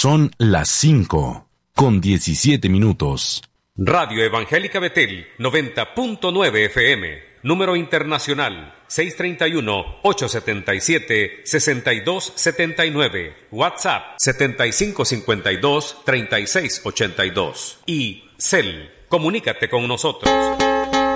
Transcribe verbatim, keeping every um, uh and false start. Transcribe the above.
Son las cinco, con diecisiete minutos. Radio Evangélica Betel, noventa punto nueve F M. Número internacional, seis tres uno, ocho siete siete, seis dos siete nueve. WhatsApp, setenta y cinco cincuenta y dos, treinta y seis ochenta y dos. Y Cel, comunícate con nosotros.